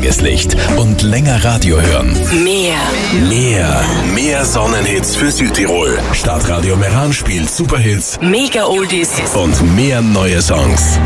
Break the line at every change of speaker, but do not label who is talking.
Tageslicht und länger Radio hören.
Mehr Sonnenhits für Südtirol.
Stadtradio Meran spielt Superhits
Mega Oldies
und mehr neue Songs.